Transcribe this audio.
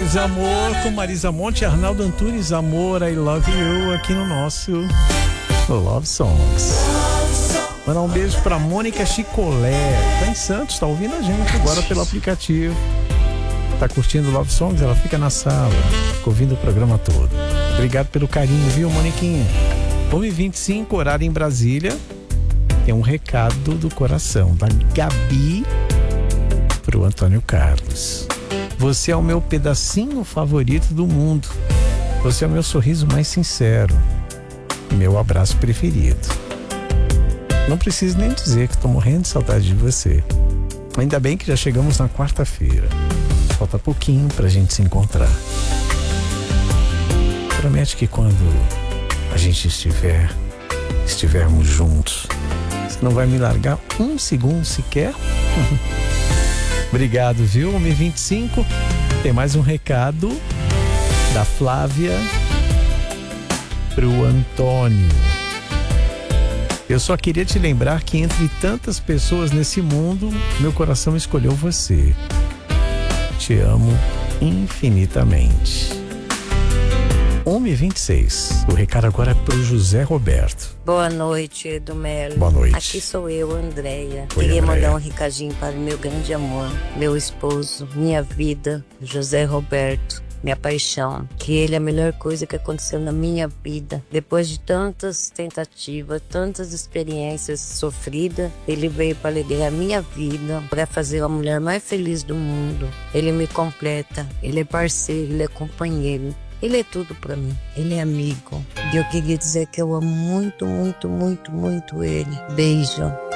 Milagres Amor com Marisa Monte e Arnaldo Antunes. Amor, I Love You, aqui no nosso Love Songs. Mandar um beijo pra Mônica Chicolé, tá em Santos, tá ouvindo a gente agora pelo aplicativo. Tá curtindo Love Songs, ela fica na sala, fica ouvindo o programa todo. Obrigado pelo carinho, viu, Moniquinha? 1h25, horário em Brasília. Tem um recado do coração da Gabi pro Antônio Carlos. Você é o meu pedacinho favorito do mundo. Você é o meu sorriso mais sincero. Meu abraço preferido. Não preciso nem dizer que tô morrendo de saudade de você. Ainda bem que já chegamos na quarta-feira. Falta pouquinho pra gente se encontrar. Promete que quando a gente estivermos juntos, você não vai me largar um segundo sequer? Obrigado, viu? 1h25. Tem mais um recado da Flávia pro Antônio. Eu só queria te lembrar que entre tantas pessoas nesse mundo, meu coração escolheu você. Te amo infinitamente. 1h26. O recado agora é pro José Roberto. Boa noite, Edu Melo. Boa noite. Aqui sou eu, Andréia. Oi, Queria Andréia. mandar um recadinho para o meu grande amor, meu esposo, minha vida, José Roberto, minha paixão. Que ele é a melhor coisa que aconteceu na minha vida. Depois de tantas tentativas, tantas experiências sofridas, ele veio para alegrar a minha vida, para fazer a mulher mais feliz do mundo. Ele me completa, ele é parceiro, ele é companheiro. Ele é tudo pra mim, ele é amigo. E eu queria dizer que eu amo muito, muito, muito, muito ele. Beijo.